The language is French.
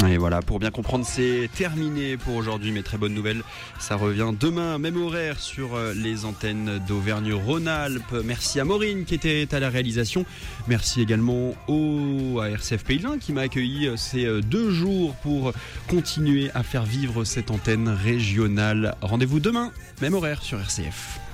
Et voilà, pour bien comprendre, c'est terminé pour aujourd'hui, mais très bonne nouvelle, ça revient demain, même horaire sur les antennes d'Auvergne-Rhône-Alpes. Merci à Maureen qui était à la réalisation. Merci également à RCF Pays de l'Ain qui m'a accueilli ces 2 jours pour continuer à faire vivre cette antenne régionale. Rendez-vous demain, même horaire sur RCF.